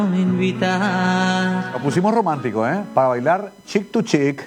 Lo pusimos romántico, ¿eh? Para bailar Chick to Chick.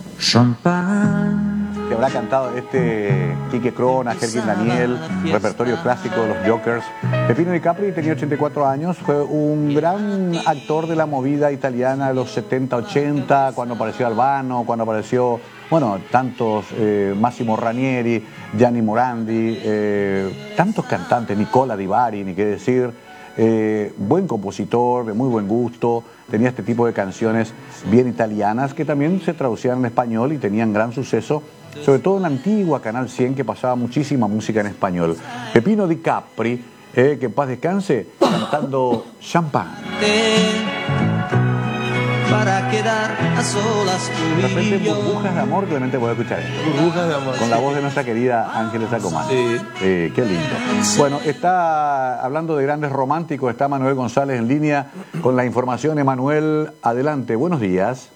Que habrá cantado Quique Crona, Jerkin Daniel, repertorio clásico de los Jokers. Pepino Di Capri tenía 84 años, fue un gran actor de la movida italiana de los 70-80, cuando apareció Albano, cuando apareció, bueno, tantos, Massimo Ranieri, Gianni Morandi, tantos cantantes, Nicola Di Bari, ni qué decir. Buen compositor, de muy buen gusto, tenía este tipo de canciones bien italianas que también se traducían en español y tenían gran suceso, sobre todo en la antigua Canal 100 que pasaba muchísima música en español. Pepino Di Capri, que en paz descanse, cantando Champagne. Para quedar a solas De repente, Burbujas de Amor, Clemente puede escuchar esto. Burbujas de Amor. Con la voz de nuestra querida Ángeles Sacomán. Sí. Qué lindo. Bueno, está hablando de grandes románticos, está Manuel González en línea con la información. Emanuel, adelante, buenos días.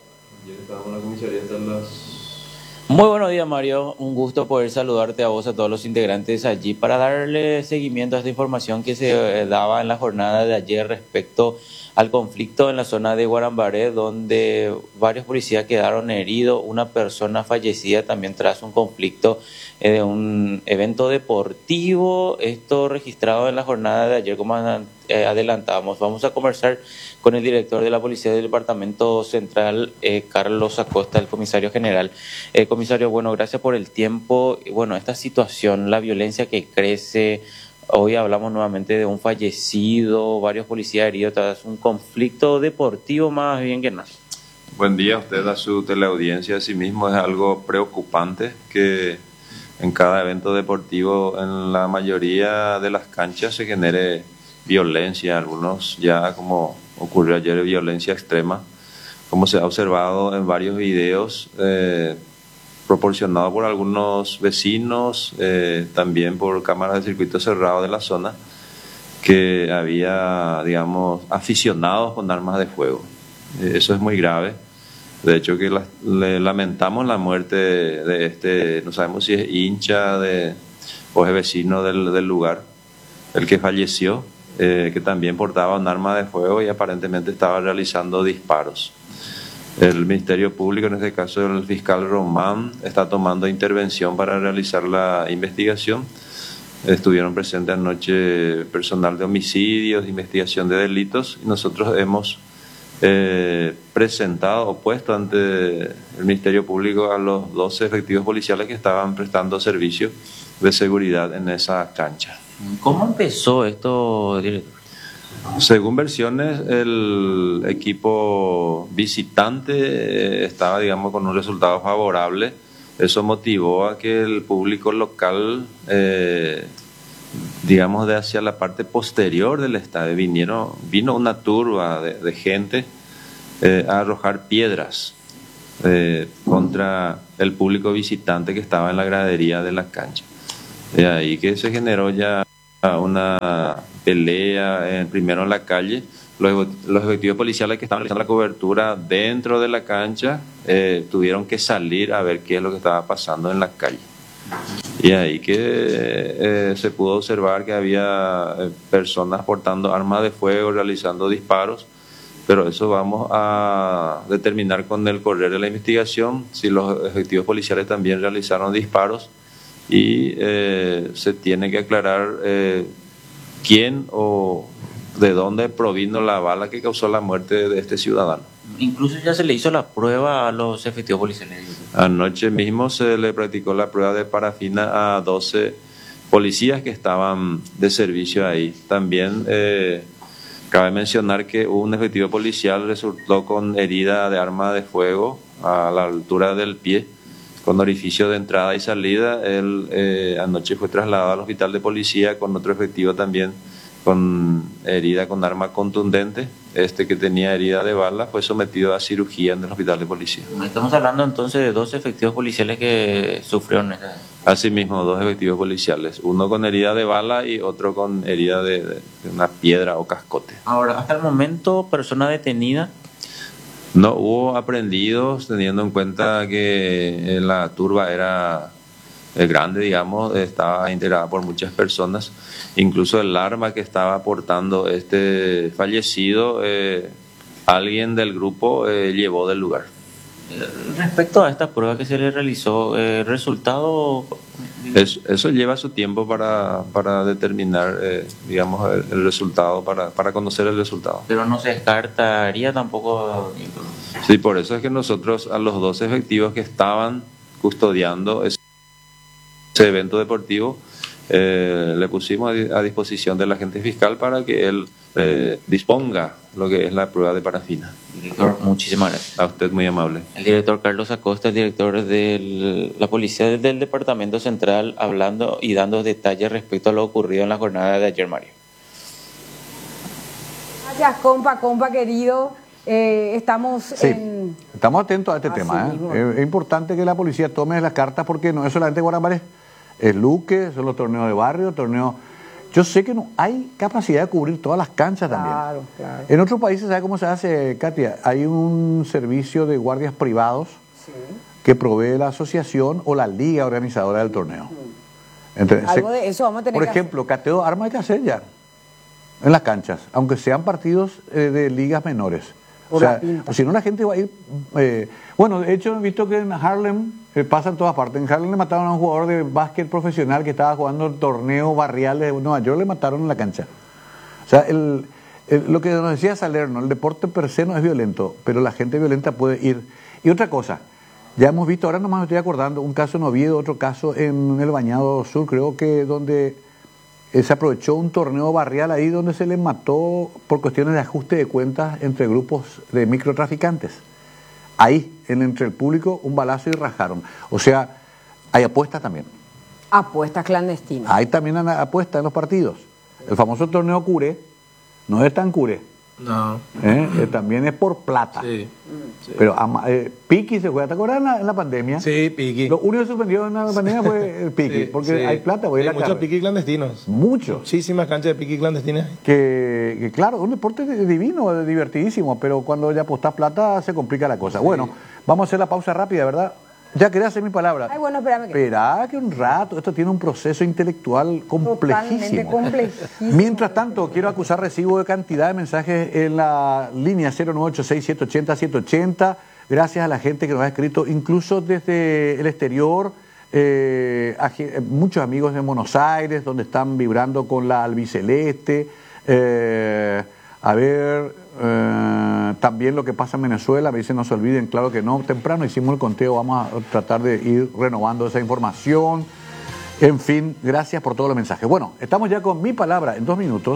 Muy buenos días, Mario. Un gusto poder saludarte a vos, a todos los integrantes allí, para darle seguimiento a esta información que se daba en la jornada de ayer respecto al conflicto en la zona de Guarambaré, donde varios policías quedaron heridos, una persona fallecida también tras un conflicto de un evento deportivo, esto registrado en la jornada de ayer, como adelantábamos. Vamos a conversar con el director de la Policía del Departamento Central, Carlos Acosta, el comisario general. Comisario, bueno, gracias por el tiempo. Bueno, esta situación, la violencia que crece. Hoy hablamos nuevamente de un fallecido, varios policías heridos tras un conflicto deportivo más bien que nada. Buen día a usted, a su teleaudiencia. Asimismo, es algo preocupante que en cada evento deportivo, en la mayoría de las canchas, se genere violencia. Algunos ya, como ocurrió ayer, violencia extrema, como se ha observado en varios videos proporcionado por algunos vecinos, también por cámaras de circuito cerrado de la zona, que había, digamos, aficionados con armas de fuego. Eso es muy grave. De hecho, que le lamentamos la muerte de no sabemos si es hincha o es vecino del lugar, el que falleció, que también portaba un arma de fuego y aparentemente estaba realizando disparos. El Ministerio Público, en este caso el fiscal Román, está tomando intervención para realizar la investigación. Estuvieron presentes anoche personal de homicidios, de investigación de delitos, y nosotros hemos presentado o puesto ante el Ministerio Público a los 12 efectivos policiales que estaban prestando servicio de seguridad en esa cancha. ¿Cómo empezó esto, director? Según versiones, el equipo visitante estaba, digamos, con un resultado favorable. Eso motivó a que el público local, digamos, de hacia la parte posterior del estadio, vino una turba de gente a arrojar piedras contra el público visitante que estaba en la gradería de la cancha. De ahí que se generó ya una pelea, primero en la calle. Los efectivos policiales que estaban realizando la cobertura dentro de la cancha tuvieron que salir a ver qué es lo que estaba pasando en la calle. Y ahí que se pudo observar que había personas portando armas de fuego, realizando disparos, pero eso vamos a determinar con el correr de la investigación si los efectivos policiales también realizaron disparos, y se tiene que aclarar quién o de dónde provino la bala que causó la muerte de este ciudadano. Incluso ya se le hizo la prueba a los efectivos policiales. Anoche mismo se le practicó la prueba de parafina a 12 policías que estaban de servicio ahí. También cabe mencionar que un efectivo policial resultó con herida de arma de fuego a la altura del pie, con orificio de entrada y salida. Él anoche fue trasladado al hospital de policía con otro efectivo también con herida con arma contundente. Este que tenía herida de bala fue sometido a cirugía en el hospital de policía. Estamos hablando entonces de 2 efectivos policiales que sufrieron esa... Asimismo, 2 efectivos policiales, uno con herida de bala y otro con herida de una piedra o cascote. Ahora, hasta el momento, persona detenida. No hubo aprehendidos, teniendo en cuenta que la turba era grande, digamos, estaba integrada por muchas personas. Incluso el arma que estaba portando este fallecido, alguien del grupo llevó del lugar. Respecto a esta prueba que se le realizó, ¿resultado? Eso lleva su tiempo para determinar, digamos, el resultado, para conocer el resultado. Pero no se descartaría tampoco. Sí, por eso es que nosotros a los 2 efectivos que estaban custodiando ese evento deportivo, le pusimos a disposición del agente fiscal para que él disponga lo que es la prueba de parafina. Director, muchísimas gracias. A usted, muy amable. El director Carlos Acosta, el director de la Policía del Departamento Central, hablando y dando detalles respecto a lo ocurrido en la jornada de ayer, Mario. Gracias, compa querido. Estamos estamos atentos a este tema. Es importante que la policía tome las cartas porque no es solamente Guaramares, es Luque, son los torneos de barrio, torneos... Yo sé que no hay capacidad de cubrir todas las canchas también. Claro. En otros países, ¿sabe cómo se hace, Katia? Hay un servicio de guardias privados que provee la asociación o la liga organizadora del torneo. Entonces, algo de eso vamos a tener por ejemplo, cateo de armas hay que hacer ya en las canchas, aunque sean partidos de ligas menores. O sea, si no la gente va a ir... bueno, de hecho he visto que en Harlem pasa en todas partes. En Harlem le mataron a un jugador de básquet profesional que estaba jugando el torneo barrial de Nueva York, le mataron en la cancha. O sea, lo que nos decía Salerno, el deporte per se no es violento, pero la gente violenta puede ir. Y otra cosa, ya hemos visto, ahora nomás me estoy acordando, un caso en Oviedo, otro caso en el Bañado Sur, creo que donde... se aprovechó un torneo barrial ahí donde se le mató por cuestiones de ajuste de cuentas entre grupos de microtraficantes. Ahí, entre el público, un balazo y rajaron. O sea, hay apuestas también. Apuestas clandestinas. Hay también apuestas en los partidos. El famoso torneo Cure no es tan Cure. No. También es por plata. Sí. Pero Piqui se juega, ¿te acuerdas en la pandemia? Sí, Piqui. Lo único que suspendió en la pandemia fue el Piqui, porque hay plata. Muchos Piqui clandestinos. Muchos. Muchísimas canchas de Piqui clandestinas. Que claro, es un deporte divino, divertidísimo, pero cuando ya apostás plata se complica la cosa. Sí. Bueno, vamos a hacer la pausa rápida, ¿verdad? Ya quería hacer mi palabra. Ay, bueno, espérame. Esperá que un rato, esto tiene un proceso intelectual complejísimo. Complejísimo. Mientras tanto, quiero acusar recibo de cantidad de mensajes en la línea 0986-780-780. Gracias a la gente que nos ha escrito, incluso desde el exterior, muchos amigos de Buenos Aires, donde están vibrando con la albiceleste. También lo que pasa en Venezuela, me dicen no se olviden, claro que no, temprano hicimos el conteo, vamos a tratar de ir renovando esa información. En fin, gracias por todos los mensajes. Bueno, estamos ya con mi palabra en 2 minutos.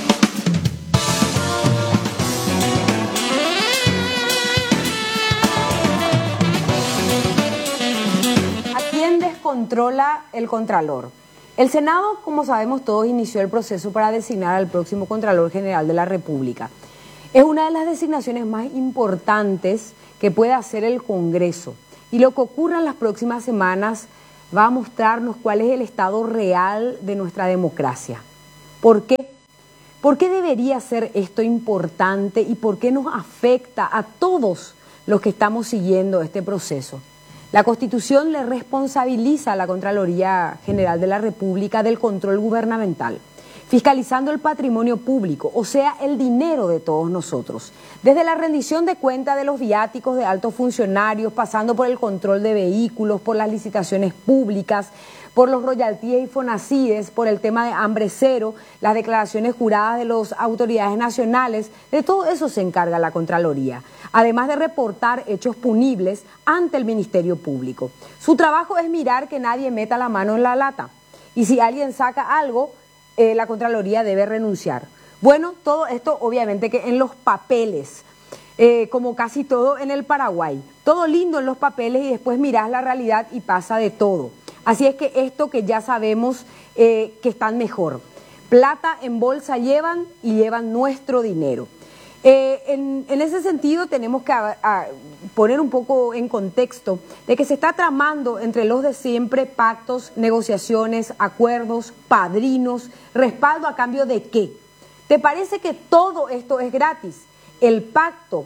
¿A quién descontrola el Contralor? El Senado, como sabemos todos, inició el proceso para designar al próximo Contralor General de la República. Es una de las designaciones más importantes que puede hacer el Congreso. Y lo que ocurra en las próximas semanas va a mostrarnos cuál es el estado real de nuestra democracia. ¿Por qué? ¿Por qué debería ser esto importante y por qué nos afecta a todos los que estamos siguiendo este proceso? La Constitución le responsabiliza a la Contraloría General de la República del control gubernamental, fiscalizando el patrimonio público, o sea, el dinero de todos nosotros. Desde la rendición de cuenta de los viáticos de altos funcionarios, pasando por el control de vehículos, por las licitaciones públicas, por los royalties y fonacides, por el tema de hambre cero, las declaraciones juradas de las autoridades nacionales, de todo eso se encarga la Contraloría, además de reportar hechos punibles ante el Ministerio Público. Su trabajo es mirar que nadie meta la mano en la lata, y si alguien saca algo, la Contraloría debe renunciar. Bueno, todo esto obviamente que en los papeles, como casi todo en el Paraguay, todo lindo en los papeles y después mirás la realidad y pasa de todo. Así es que esto que ya sabemos que están mejor. Plata en bolsa llevan y llevan nuestro dinero. En ese sentido tenemos que poner un poco en contexto de que se está tramando entre los de siempre pactos, negociaciones, acuerdos, padrinos, respaldo a cambio de qué. ¿Te parece que todo esto es gratis? El pacto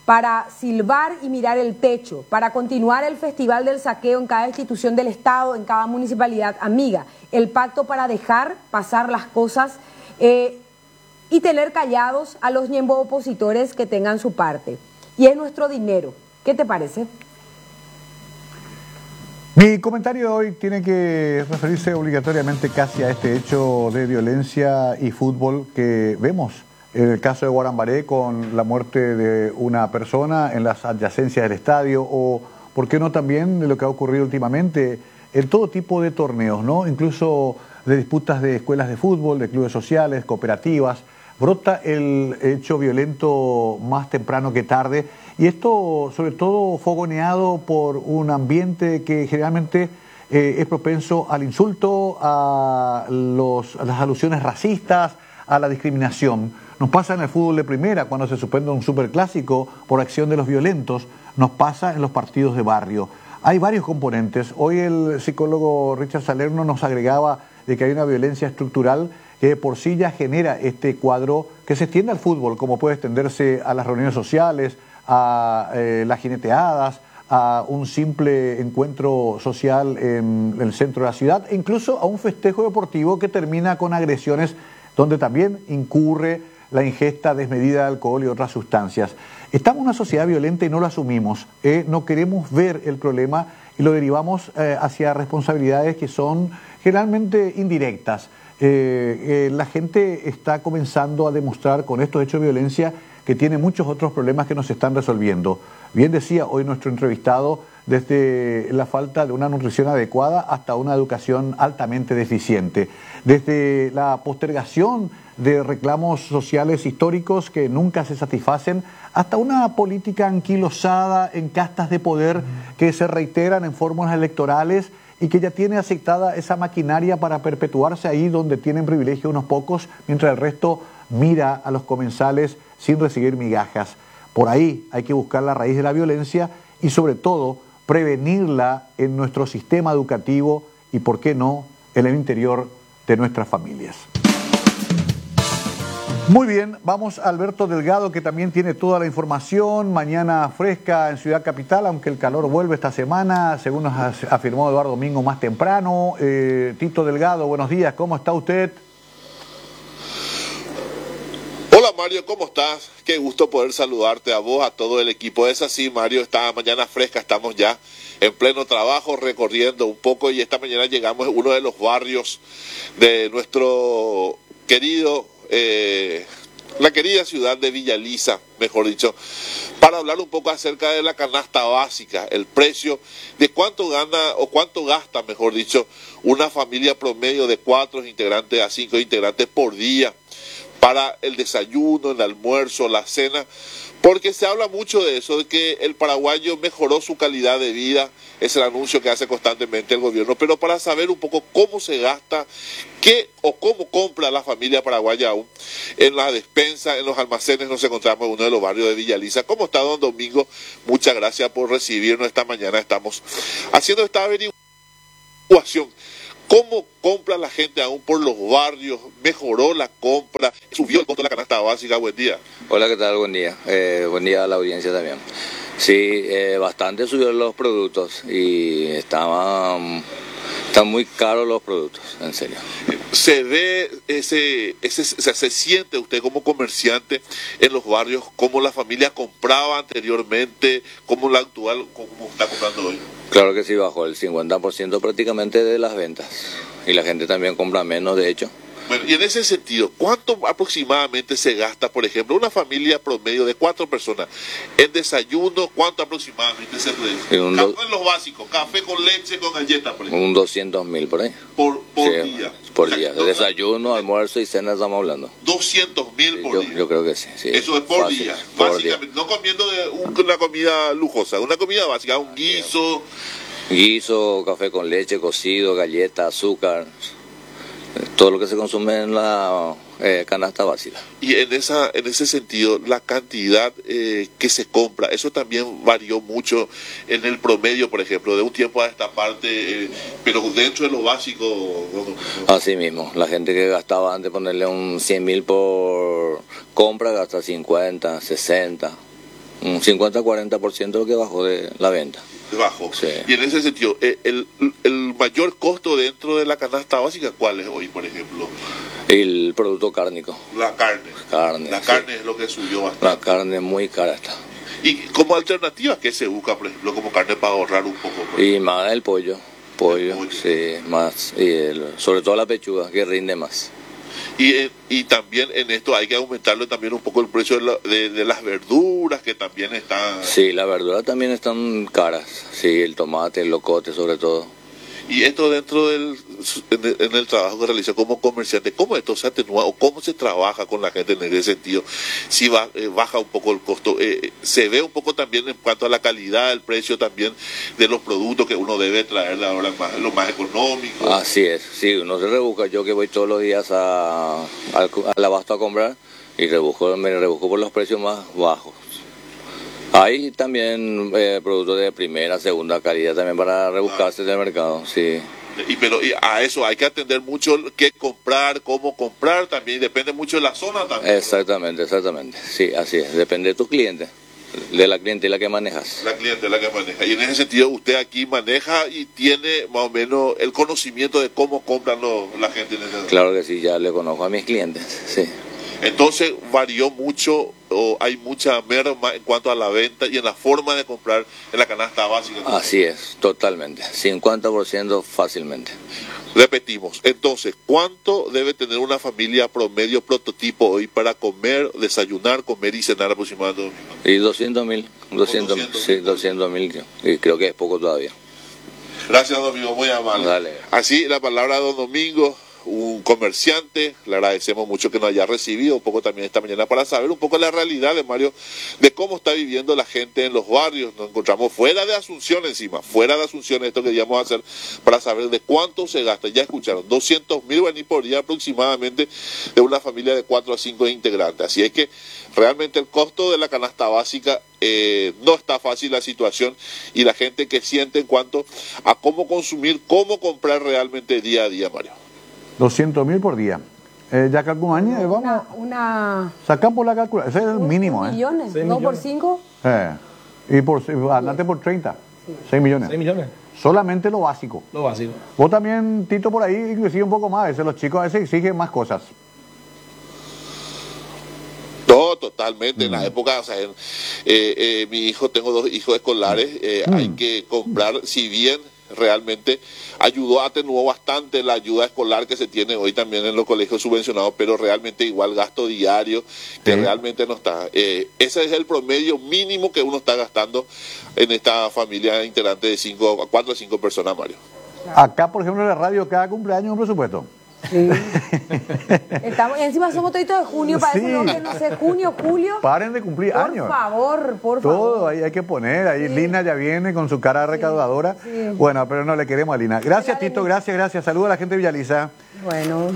para silbar y mirar el techo, para continuar el festival del saqueo en cada institución del Estado, en cada municipalidad amiga, el pacto para dejar pasar las cosas y tener callados a los ñembo opositores que tengan su parte. Y es nuestro dinero. ¿Qué te parece? Mi comentario hoy tiene que referirse obligatoriamente casi a este hecho de violencia y fútbol que vemos en el caso de Guarambaré con la muerte de una persona en las adyacencias del estadio, o por qué no también de lo que ha ocurrido últimamente en todo tipo de torneos, ¿no? Incluso de disputas de escuelas de fútbol, de clubes sociales, cooperativas. Brota el hecho violento más temprano que tarde, y esto sobre todo fogoneado por un ambiente que generalmente es propenso al insulto, a las alusiones racistas, a la discriminación. Nos pasa en el fútbol de primera, cuando se suspende un superclásico por acción de los violentos, nos pasa en los partidos de barrio. Hay varios componentes. Hoy el psicólogo Richard Salerno nos agregaba de que hay una violencia estructural que por sí ya genera este cuadro que se extiende al fútbol, como puede extenderse a las reuniones sociales, a las jineteadas, a un simple encuentro social en el centro de la ciudad, e incluso a un festejo deportivo que termina con agresiones donde también incurre la ingesta desmedida de alcohol y otras sustancias. Estamos en una sociedad violenta y no lo asumimos, no queremos ver el problema y lo derivamos hacia responsabilidades que son generalmente indirectas. La gente está comenzando a demostrar con estos hechos de violencia que tiene muchos otros problemas que no se están resolviendo. Bien decía hoy nuestro entrevistado, desde la falta de una nutrición adecuada hasta una educación altamente deficiente, desde la postergación de reclamos sociales históricos que nunca se satisfacen, hasta una política anquilosada en castas de poder que se reiteran en fórmulas electorales y que ya tiene aceptada esa maquinaria para perpetuarse ahí donde tienen privilegio unos pocos, mientras el resto mira a los comensales sin recibir migajas. Por ahí hay que buscar la raíz de la violencia y sobre todo prevenirla en nuestro sistema educativo y, por qué no, en el interior de nuestras familias. Muy bien, vamos a Alberto Delgado, que también tiene toda la información. Mañana fresca en Ciudad Capital, aunque el calor vuelve esta semana, según nos afirmó Eduardo Domingo más temprano. Tito Delgado, buenos días, ¿cómo está usted? Hola Mario, ¿cómo estás? Qué gusto poder saludarte a vos, a todo el equipo. Es así, Mario, esta mañana fresca, estamos ya en pleno trabajo, recorriendo un poco, y esta mañana llegamos a uno de los barrios de nuestro querido... la querida ciudad de Villa Elisa, mejor dicho, para hablar un poco acerca de la canasta básica, el precio de cuánto gana o cuánto gasta, mejor dicho, una familia promedio de 4 integrantes a 5 integrantes por día para el desayuno, el almuerzo, la cena, porque se habla mucho de eso, de que el paraguayo mejoró su calidad de vida, es el anuncio que hace constantemente el gobierno, pero para saber un poco cómo se gasta, qué o cómo compra la familia paraguaya aún, en la despensa, en los almacenes, nos encontramos en uno de los barrios de Villa Elisa. ¿Cómo está, don Domingo? Muchas gracias por recibirnos esta mañana. Estamos haciendo esta averiguación. ¿Cómo compra la gente aún por los barrios? ¿Mejoró la compra? ¿Subió el costo de la canasta básica? Buen día. Hola, ¿qué tal? Buen día. Buen día a la audiencia también. Sí, bastante subieron los productos y están muy caros los productos, en serio. ¿Se ve se siente usted como comerciante en los barrios cómo la familia compraba anteriormente, cómo la actual, cómo está comprando hoy? Claro que sí, bajó el 50% prácticamente de las ventas y la gente también compra menos, de hecho. Bueno, y en ese sentido, ¿cuánto aproximadamente se gasta, por ejemplo, una familia promedio de 4 personas en desayuno? ¿Cuánto aproximadamente se reduce? En los básicos, café con leche, con galletas, por ejemplo. Un 200.000 por ahí. Por sí, día. Por día. De desayuno, almuerzo y cena estamos hablando. 200.000 por día. Yo creo que sí. Eso es por fácil, día. Por básicamente, día. no comiendo de una comida lujosa, una comida básica, un guiso. Guiso, café con leche, cocido, galleta, azúcar. Todo lo que se consume en la canasta básica. Y en ese sentido, la cantidad que se compra, eso también varió mucho en el promedio, por ejemplo, de un tiempo a esta parte, pero dentro de lo básico. Así mismo, la gente que gastaba antes ponerle un 100.000 por compra, gasta 50, 60. Un 50-40% lo que bajó de la venta. Bajo. Sí. Y en ese sentido, el mayor costo dentro de la canasta básica, ¿cuál es hoy, por ejemplo? El producto cárnico. La carne. Carne, La sí. carne es lo que subió bastante. La carne muy cara está. Y como alternativa, ¿qué se busca, por ejemplo, como carne para ahorrar un poco? Y más el pollo. Pollo, pollo. sí, más. Sobre todo la pechuga, que rinde más. Y también en esto hay que aumentarle también un poco el precio de las verduras, que también están... Sí, las verduras también están caras. Sí, el tomate, el locote sobre todo. Y esto dentro en el trabajo que realiza como comerciante, ¿cómo esto se atenúa o cómo se trabaja con la gente en ese sentido? Si baja un poco el costo, se ve un poco también en cuanto a la calidad, el precio también de los productos que uno debe traer ahora lo más económico. Así es, sí, uno se rebusca. Yo que voy todos los días al abasto a comprar y me rebusco por los precios más bajos. Hay también productos de primera, segunda calidad también para rebuscarse del mercado, sí. Pero a eso hay que atender mucho qué comprar, cómo comprar, también depende mucho de la zona también. Exactamente, sí, así es, depende de tus clientes, de la clientela que manejas. La clientela que maneja. Y en ese sentido usted aquí maneja y tiene más o menos el conocimiento de cómo compran la gente en ese... Claro que sí, ya le conozco a mis clientes, sí. Entonces varió mucho, o hay mucha merma en cuanto a la venta y en la forma de comprar en la canasta básica. Así es, totalmente, 50% fácilmente. Repetimos, entonces, ¿cuánto debe tener una familia promedio prototipo hoy para comer, desayunar, comer y cenar aproximadamente? Y 200.000, sí, 200.000, y creo que es poco todavía. Gracias, Domingo, muy amable. Dale. Así la palabra de don Domingo, un comerciante. Le agradecemos mucho que nos haya recibido un poco también esta mañana para saber un poco la realidad de Mario, de cómo está viviendo la gente en los barrios. Nos encontramos fuera de Asunción encima, fuera de Asunción, esto que queríamos hacer para saber de cuánto se gasta. Ya escucharon, 200.000 guaraníes por día aproximadamente de una familia de 4 a 5 integrantes. Así es que realmente el costo de la canasta básica no está fácil la situación, y la gente que siente en cuanto a cómo consumir, cómo comprar realmente día a día, Mario. 200.000 por día. Ya calculamos, vamos. Sacamos la calculadora, ese es el mínimo. Millones, 6 ¿no? Por millones. 5. Y andate por 30. 6 millones. 6 millones, Solamente lo básico. lo básico. Vos también, Tito, por ahí, inclusive un poco más. A veces los chicos a veces exigen más cosas. No, totalmente. En la época, o sea, mi hijo, tengo 2 hijos escolares, hay que comprar, si bien realmente atenuó bastante la ayuda escolar que se tiene hoy también en los colegios subvencionados, pero realmente igual gasto diario que realmente no está. Ese es el promedio mínimo que uno está gastando en esta familia integrante de 4 a 5 personas, Mario. Acá, por ejemplo, en la radio, cada cumpleaños un presupuesto. Sí. Encima somos toditos de junio, parece Sí. que no sé, junio, julio. Paren de cumplir años. Por Todo favor. ahí hay que poner. Ahí Lina ya viene con su cara recaudadora. sí. Bueno, pero no le queremos a Lina. Gracias, Tito, gracias. Saludos a la gente de Villaliza. Bueno,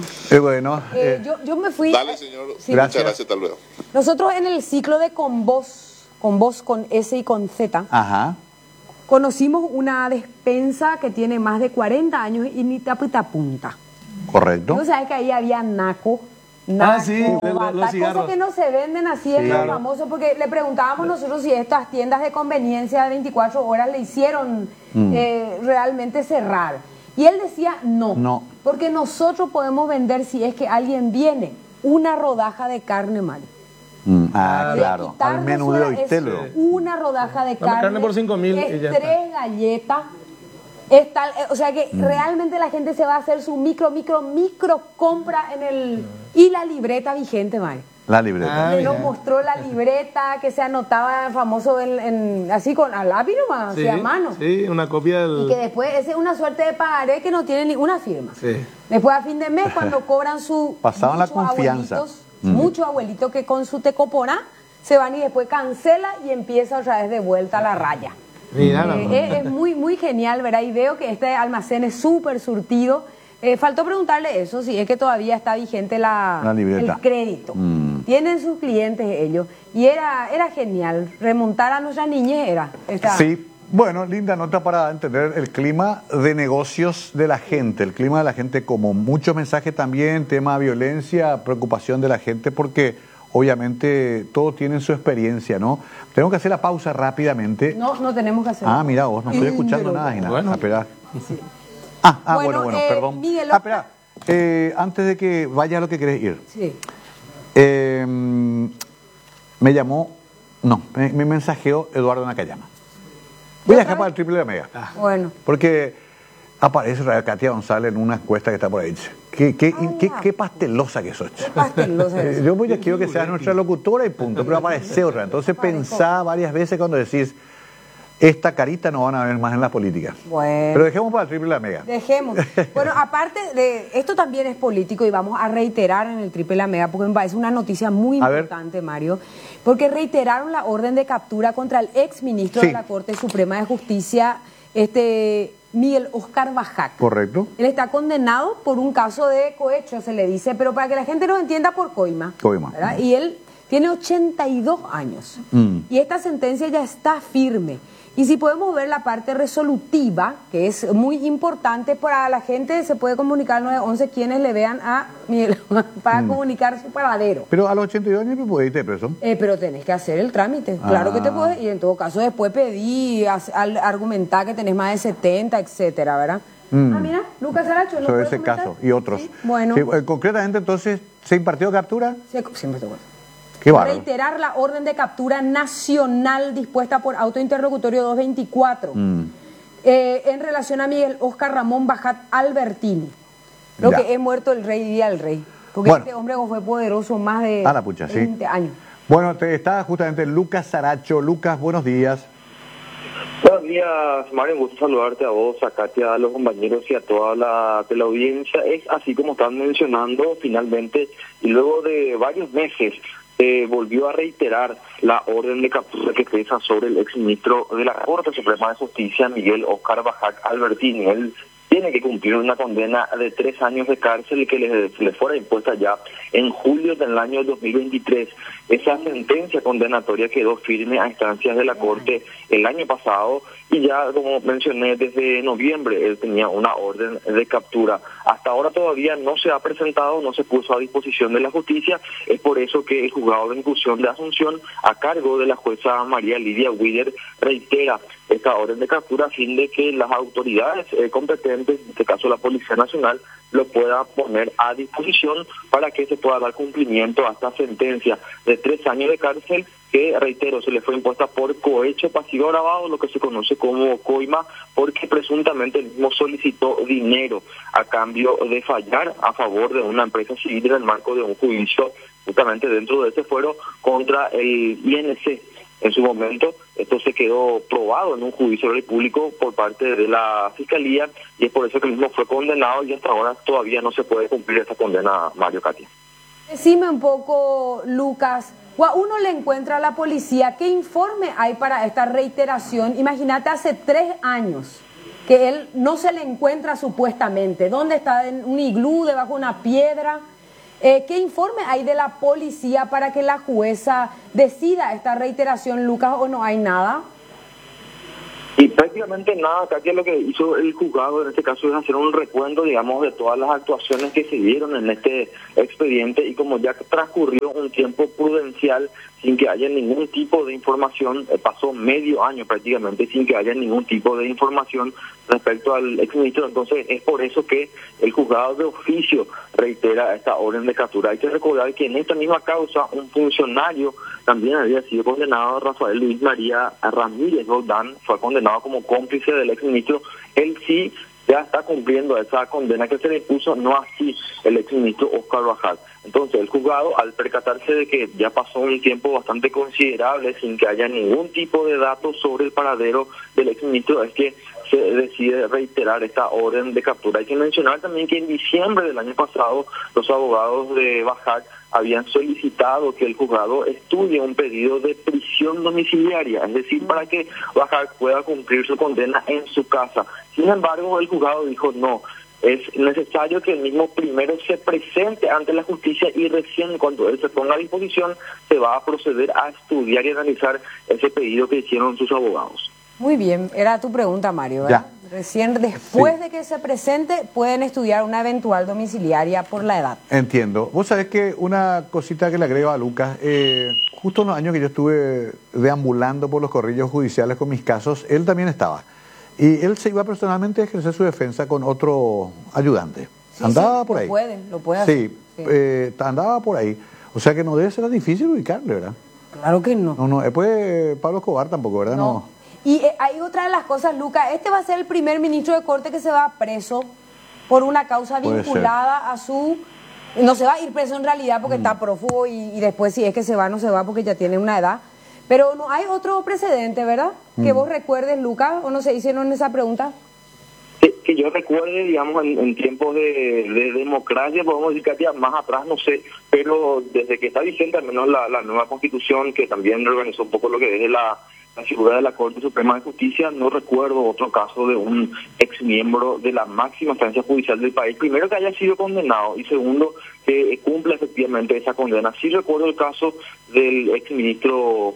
yo me fui. Dale, señor. Sí. Gracias. Muchas gracias, hasta luego. Nosotros en el ciclo de con vos con S y con Z, Ajá. conocimos una despensa que tiene más de 40 años y ni tapita punta. Correcto. ¿No sabes que ahí había naco? Sí, bata, los cigarros. cosas que no se venden así en los Claro. famosos, porque le preguntábamos nosotros si estas tiendas de conveniencia de 24 horas le hicieron realmente cerrar. Y él decía no, porque nosotros podemos vender, si es que alguien viene, una rodaja de carne, Mario. Claro. quitar Al menú de basura hoy, es Telo. una rodaja de Dame carne por 5.000 es y ya está. 3 galletas, es tal, o sea que realmente la gente se va a hacer su micro compra en el... Y la libreta vigente, Mario. La libreta. Le nos mostró la libreta que se anotaba famoso así con a lápiz nomás, así a mano. Sí, una copia Y que del... después esa es una suerte de pagaré que no tiene ninguna firma. Sí. Después a fin de mes cuando cobran su... Pasaban la muchos confianza. abuelitos, muchos abuelitos que con su tecopona se van y después cancela y empieza otra vez de vuelta a la raya. Mira, no. Es muy genial, ¿verdad? Y veo que este almacén es súper surtido. Faltó preguntarle eso, si es que todavía está vigente La libreta. el crédito. Tienen sus clientes ellos. Y era genial. Remontar a nuestra niñez era. Sí. Bueno, linda nota para entender el clima de negocios de la gente, el clima de la gente, como mucho mensaje también, tema violencia, preocupación de la gente, porque obviamente todos tienen su experiencia, ¿no? Tengo que hacer la pausa rápidamente. No tenemos que hacer. Ah, mira vos, no estoy escuchando nada, Gina. Bueno. Espera. Sí. Bueno, perdón. Miguel, Espera, antes de que vaya a lo que querés ir. Sí. Me llamó, me mensajeó Eduardo Nakayama. Voy a dejar para el triple de Mega. Bueno. Porque aparece Katia González en una encuesta que está por ahí. Qué pastelosa que sos. Qué pastelosa que sos. Yo ya quiero que seas nuestra locutora y punto, pero aparece otra. Entonces pensá varias veces cuando decís, esta carita no van a ver más en la política. Bueno. Pero dejemos para el triple de Mega. Dejemos. Bueno, aparte de esto también es político y vamos a reiterar en el triple la Mega porque me parece una noticia muy importante, Mario, porque reiteraron la orden de captura contra el ex ministro de la Corte Suprema de Justicia, Miguel Óscar Bajac. Correcto. Él está condenado por un caso de cohecho, se le dice, pero para que la gente lo entienda, por coima. ¿Verdad? Y él tiene 82 años. Y esta sentencia ya está firme. Y si podemos ver la parte resolutiva, que es muy importante para la gente, se puede comunicar al 911 quienes le vean a Miguel para comunicar su paradero. Pero a los 82 años no puedes irte preso. Pero tenés que hacer el trámite. Claro que te puedes, y en todo caso después pedí, argumentar que tenés más de 70, etcétera, ¿verdad? Mira, Lucas Saracho. ¿no Sobre puede ese comentar? caso y otros. Sí, bueno. Sí, concretamente, entonces, ¿se impartió captura? Siempre te acuerdo. Qué bárbaro. Reiterar la orden de captura nacional dispuesta por autointerlocutorio 224 en relación a Miguel Óscar Ramón Bajac Albertini. Lo que es muerto el rey y día del rey. Porque este hombre fue poderoso más de 20 años. Bueno, está justamente Lucas Saracho. Lucas, buenos días. Buenos días, Mario, un gusto saludarte a vos, a Katia, a los compañeros y a toda la teleaudiencia. Es así como están mencionando, finalmente, y luego de varios meses, volvió a reiterar la orden de captura que pesa sobre el exministro de la Corte Suprema de Justicia, Miguel Óscar Bajac Albertini. Él tiene que cumplir una condena de 3 años de cárcel que le fuera impuesta ya en julio del año 2023. Esa sentencia condenatoria quedó firme a instancias de la Corte el año pasado y ya, como mencioné, desde noviembre él tenía una orden de captura. Hasta ahora todavía no se ha presentado, no se puso a disposición de la justicia. Es por eso que el juzgado de inclusión de Asunción, a cargo de la jueza María Lidia Wider, reitera esta orden de captura a fin de que las autoridades competentes, en este caso la Policía Nacional, lo pueda poner a disposición para que se pueda dar cumplimiento a esta sentencia de 3 años de cárcel que, reitero, se le fue impuesta por cohecho pasivo agravado, lo que se conoce como coima, porque presuntamente el mismo solicitó dinero a cambio de fallar a favor de una empresa civil en el marco de un juicio justamente dentro de ese fuero contra el INC. En su momento, esto se quedó probado en un juicio público por parte de la Fiscalía y es por eso que el mismo fue condenado y hasta ahora todavía no se puede cumplir esa condena, Mario, Katia. Decime un poco, Lucas, o a uno le encuentra a la policía, ¿qué informe hay para esta reiteración? Imagínate hace 3 años que él no se le encuentra supuestamente. ¿Dónde está? ¿En un iglú, debajo de una piedra? ¿Qué informe hay de la policía para que la jueza decida esta reiteración, Lucas, o no hay nada? Y prácticamente nada, Katia. Lo que hizo el juzgado en este caso es hacer un recuento, digamos, de todas las actuaciones que se dieron en este expediente y como ya transcurrió un tiempo prudencial sin que haya ningún tipo de información, pasó medio año prácticamente sin que haya ningún tipo de información respecto al exministro. Entonces es por eso que el juzgado de oficio reitera esta orden de captura. Hay que recordar que en esta misma causa un funcionario también había sido condenado, Rafael Luis María Ramírez Roldán, fue condenado como cómplice del exministro. Él sí ya está cumpliendo esa condena que se le impuso, no así el exministro Óscar Bajac. Entonces el juzgado, al percatarse de que ya pasó un tiempo bastante considerable sin que haya ningún tipo de datos sobre el paradero del exministro, es que se decide reiterar esta orden de captura. Hay que mencionar también que en diciembre del año pasado los abogados de Bajac habían solicitado que el juzgado estudie un pedido de prisión domiciliaria, es decir, para que Bajac pueda cumplir su condena en su casa. Sin embargo, el juzgado dijo no, es necesario que el mismo primero se presente ante la justicia y recién cuando él se ponga a disposición se va a proceder a estudiar y analizar ese pedido que hicieron sus abogados. Muy bien, era tu pregunta, Mario, ¿verdad? Ya. Recién después de que se presente pueden estudiar una eventual domiciliaria por la edad. Entiendo. Vos sabés que una cosita que le agrego a Lucas, justo en los años que yo estuve deambulando por los corrillos judiciales con mis casos, él también estaba. Y él se iba personalmente a ejercer su defensa con otro ayudante. Sí, andaba sí, por ahí. Lo puede hacer. Sí, andaba por ahí. O sea que no debe ser difícil ubicarle, ¿verdad? Claro que no. No, después Pablo Escobar tampoco, ¿verdad? No. Y hay otra de las cosas, Lucas, este va a ser el primer ministro de Corte que se va preso por una causa vinculada a su... No se va a ir preso en realidad porque está prófugo y después si es que se va, no se va porque ya tiene una edad. Pero no hay otro precedente, ¿verdad? Que vos recuerdes, Lucas, ¿o no se hicieron esa pregunta? Que yo recuerde, digamos, en tiempos de democracia, podemos decir que ya más atrás, no sé, pero desde que está vigente al menos la nueva Constitución, que también reorganizó un poco lo que es la figura de la Corte Suprema de Justicia, no recuerdo otro caso de un exmiembro de la máxima instancia judicial del país, primero que haya sido condenado y segundo que cumpla efectivamente esa condena. Sí recuerdo el caso del exministro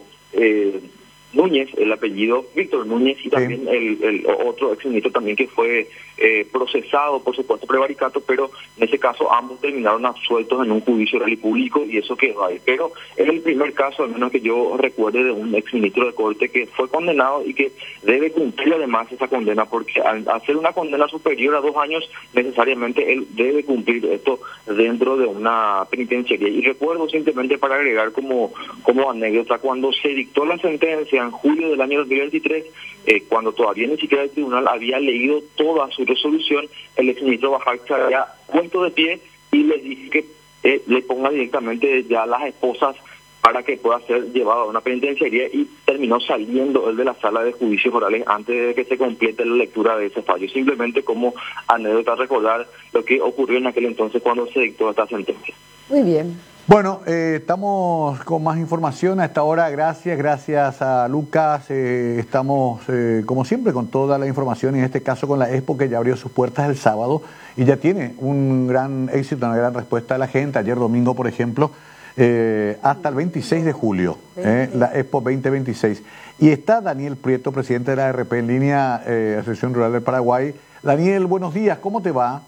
Núñez, el apellido Víctor Núñez, y también el otro exministro también que fue procesado por supuesto prevaricato, pero en ese caso ambos terminaron absueltos en un juicio oral y público y eso quedó ahí. Pero es el primer caso, al menos que yo recuerde, de un exministro de Corte que fue condenado y que debe cumplir además esa condena, porque al hacer una condena superior a 2 años, necesariamente él debe cumplir esto dentro de una penitenciaría. Y recuerdo simplemente para agregar como anécdota, cuando se dictó la sentencia en julio del año 2023, cuando todavía ni siquiera el tribunal había leído toda su resolución, el exministro Bajar se había puesto de pie y le dije que le ponga directamente ya las esposas para que pueda ser llevado a una penitenciaría, y terminó saliendo él de la sala de juicios orales antes de que se complete la lectura de ese fallo. Simplemente como anécdota recordar lo que ocurrió en aquel entonces cuando se dictó esta sentencia. Muy bien. Bueno, estamos con más información a esta hora. Gracias a Lucas. Estamos, como siempre, con toda la información, y en este caso con la Expo, que ya abrió sus puertas el sábado y ya tiene un gran éxito, una gran respuesta de la gente. Ayer domingo, por ejemplo, hasta el 26 de julio, la Expo 2026. Y está Daniel Prieto, presidente de la ARP en línea, Asociación Rural del Paraguay. Daniel, buenos días, ¿cómo te va?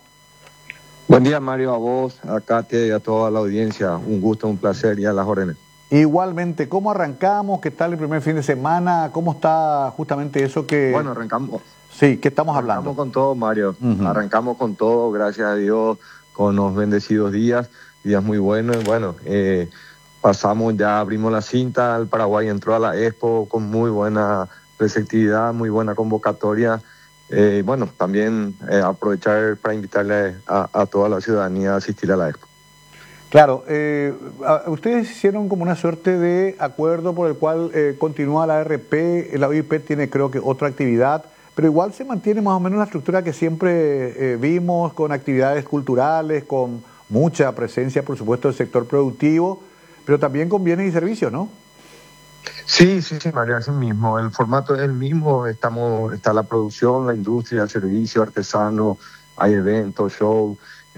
Buen día, Mario, a vos, a Katia y a toda la audiencia. Un gusto, un placer y a las órdenes. Igualmente, ¿cómo arrancamos? ¿Qué tal el primer fin de semana? ¿Cómo está justamente eso que... Bueno, arrancamos. Sí, ¿qué estamos hablando? Arrancamos con todo, Mario. Arrancamos con todo, gracias a Dios, con los bendecidos días muy buenos. Y bueno, pasamos, ya abrimos la cinta, el Paraguay entró a la Expo con muy buena receptividad, muy buena convocatoria. Bueno, también aprovechar para invitarle a toda la ciudadanía a asistir a la Expo. Claro, ustedes hicieron como una suerte de acuerdo por el cual continúa la ARP, la OIP tiene creo que otra actividad, pero igual se mantiene más o menos la estructura que siempre vimos, con actividades culturales, con mucha presencia, por supuesto, del sector productivo, pero también con bienes y servicios, ¿no? Sí, Mario, es el mismo. El formato es el mismo. Está la producción, la industria, el servicio, artesano, hay eventos, shows,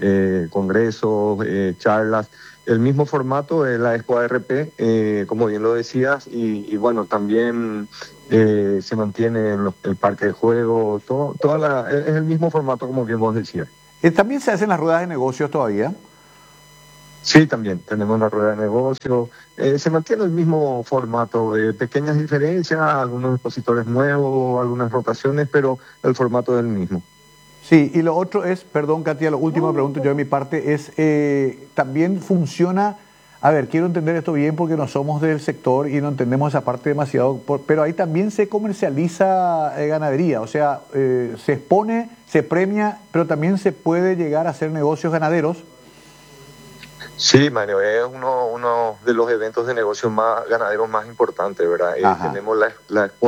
congresos, charlas. El mismo formato es la Expo ARP, como bien lo decías, y bueno, también se mantiene el parque de juegos, es el mismo formato, como bien vos decías. ¿También se hacen las ruedas de negocios todavía? Sí, también tenemos una rueda de negocio. Se mantiene el mismo formato, pequeñas diferencias, algunos expositores nuevos, algunas rotaciones, pero el formato es el mismo. Sí, y lo otro es, perdón, Katia, lo último que pregunto yo de mi parte es, también funciona, a ver, quiero entender esto bien porque no somos del sector y no entendemos esa parte demasiado, pero ahí también se comercializa ganadería, o sea, se expone, se premia, pero también se puede llegar a hacer negocios ganaderos. Sí, Mario, es uno de los eventos de negocios más ganaderos más importantes, ¿verdad? Tenemos la Expo